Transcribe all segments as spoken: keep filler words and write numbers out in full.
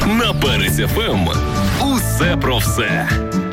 На Перець еф ем усе про все.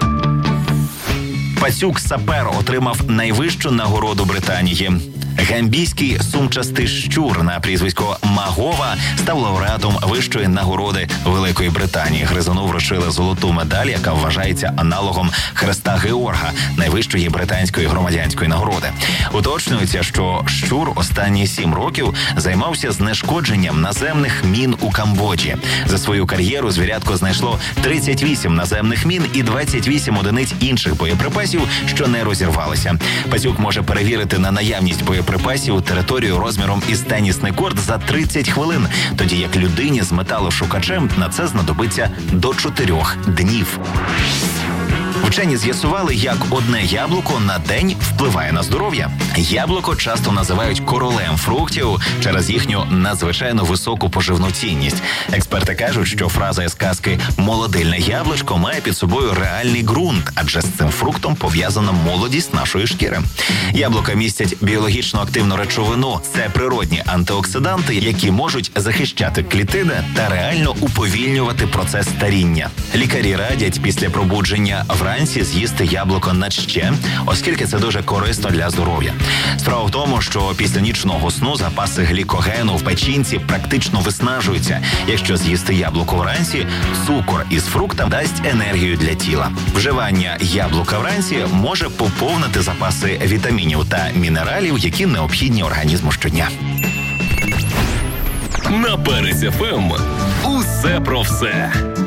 Пацюк Сапер отримав найвищу нагороду Британії. Гамбійський сумчастий щур на прізвисько Магова став лауреатом вищої нагороди Великої Британії. Гризуну вручили золоту медаль, яка вважається аналогом Хреста Георга, найвищої британської громадянської нагороди. Уточнюється, що щур останні сім років займався знешкодженням наземних мін у Камбоджі. За свою кар'єру звірятко знайшло тридцять вісім наземних мін і двадцять вісім одиниць інших боєприпасів, що не розірвалися. Пацюк може перевірити на наявність боєприпасів припасів територію розміром із тенісний корт за тридцять хвилин, тоді як людині з металошукачем на це знадобиться до чотирьох днів. Вчені з'ясували, як одне яблуко на день впливає на здоров'я. Яблуко часто називають королем фруктів через їхню надзвичайно високу поживну цінність. Експерти кажуть, що фраза із казки «молодильне яблучко» має під собою реальний ґрунт, адже з цим фруктом пов'язана молодість нашої шкіри. Яблука містять біологічно активну речовину. Це природні антиоксиданти, які можуть захищати клітини та реально уповільнювати процес старіння. Лікарі радять після пробудження вранці з'їсти яблуко на ще, оскільки це дуже корисно для здоров'я. Справа в тому, що після нічного сну запаси глікогену в печінці практично виснажуються. Якщо з'їсти яблуко вранці, цукор із фрукта дасть енергію для тіла. Вживання яблука вранці може поповнити запаси вітамінів та мінералів, які необхідні організму щодня. На Перець еф ем усе про все.